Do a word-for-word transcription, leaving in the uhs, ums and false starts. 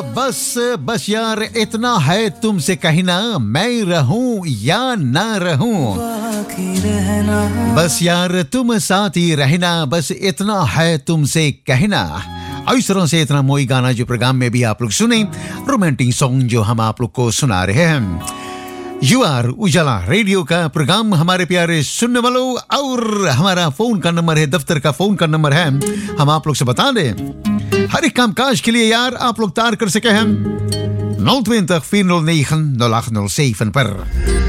बस बस यार इतना है तुमसे कहना, मैं रहूं या ना रहूं, बस यार तुम साथ ही रहना, बस इतना है तुमसे कहना। इस तरह से इतना मोई गाना जो प्रोग्राम में भी आप लोग सुने, रोमांटिक सॉन्ग जो हम आप लोग को सुना रहे हैं। यू आर उजाला रेडियो का प्रोग्राम हमारे प्यारे सुनने वालों, और हमारा फोन का नंबर है, दफ्तर का फोन का नंबर है, हम आप लोग से बता दें हर एक कामकाज के लिए यार आप लोग तार कर सके हैं नौ twintig vier nul negen nul acht nul zeven पर।